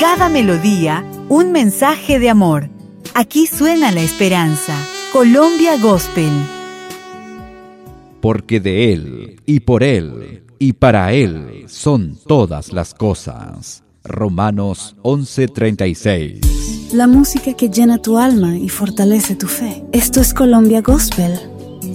cada melodía, un mensaje de amor. Aquí suena la esperanza. Colombia Gospel. Porque de Él, y por Él, y para Él son todas las cosas. Romanos 11:36. La música que llena tu alma y fortalece tu fe. Esto es Colombia Gospel